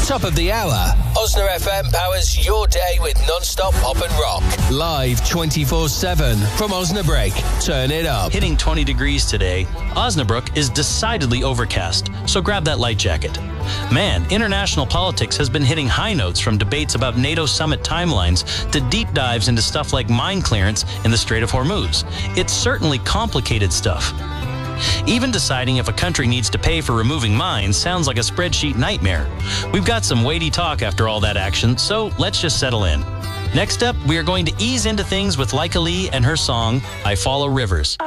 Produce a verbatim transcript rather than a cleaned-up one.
Top of the hour, Osna F M powers your day with non-stop pop and rock. Live twenty-four seven from Osnabrück. Turn it up. Hitting twenty degrees today, Osnabrück is decidedly overcast, so grab that light jacket. Man, international politics has been hitting high notes, from debates about NATO summit timelines to deep dives into stuff like mine clearance in the Strait of Hormuz. It's certainly complicated stuff. Even deciding if a country needs to pay for removing mines sounds like a spreadsheet nightmare. We've got some weighty talk after all that action, so let's just settle in. Next up, we are going to ease into things with Laika Lee and her song, I Follow Rivers.